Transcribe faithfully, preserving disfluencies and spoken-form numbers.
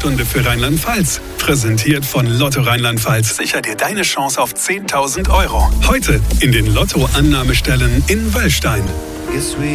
Geburtsstunde für Rheinland-Pfalz. Präsentiert von Lotto Rheinland-Pfalz. Sicher dir deine Chance auf zehntausend Euro. Heute in den Lotto-Annahmestellen in Wöllstein.